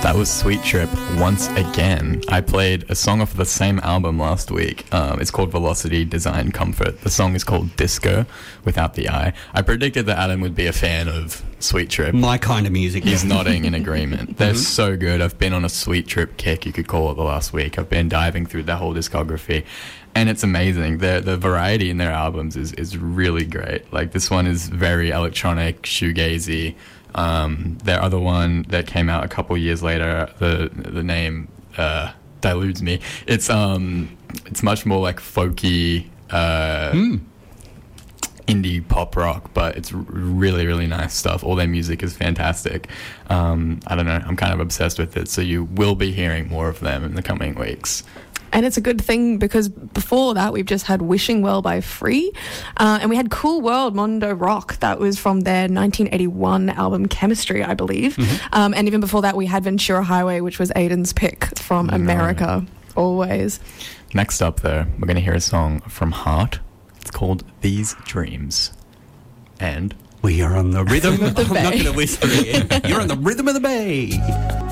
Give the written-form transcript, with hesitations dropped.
That was Sweet Trip once again. I played a song off the same album last week. It's called Velocity Design Comfort. The song is called Disco, without the I. I predicted that Adam would be a fan of Sweet Trip. My kind of music. He's nodding in agreement. They're so good. I've been on a Sweet Trip kick, you could call it, the last week. I've been diving through their whole discography, and it's amazing. The variety in their albums is really great. Like, this one is very electronic, shoegazy. Their other one that came out a couple years later, the name deludes me. It's much more like folky indie pop rock, but it's really, really nice stuff. All their music is fantastic. I don't know, I'm kind of obsessed with it, so you will be hearing more of them in the coming weeks. And it's a good thing because before that we've just had Wishing Well by Free, and we had Cool World Mondo Rock. That was from their 1981 album Chemistry, I believe. And even before that we had Ventura Highway, which was Aiden's pick from America. Always. Next up though, we're going to hear a song from Heart. It's called These Dreams. And we are on the rhythm of the bay. I'm not going to whisper it. You're on the rhythm of the bay.